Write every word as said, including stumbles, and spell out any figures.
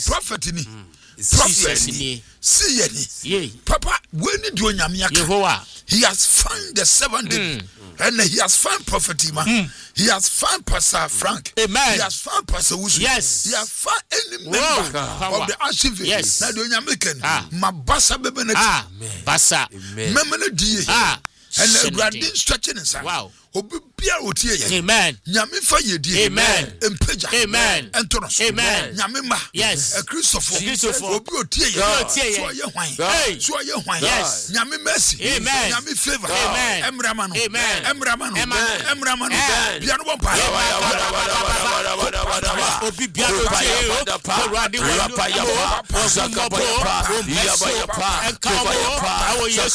prophet ni prophet ni see ye papa when do onyame aka he has found the seven day mm. and he has found prophet Ima mm. he has found Pastor Frank amen he has found Pastor Wusu yes he has found any member Whoa. of the archive yes na do onyame ken ah. mabasa bebe na amen basa amen memele die ah and everybody stretching inside wow obi bia otie ye amen nyame fa yedie amen empeja amen entonos amen nyame ma yes a Christopher Christopher obi otie ye so ye hwan so ye hwan yes nyame mercy amen nyame favor amen emrama no amen emrama no emrama no bia no bompa obi bia otie o rade wa pa ya pa zakapa ya pa ya ba ya pa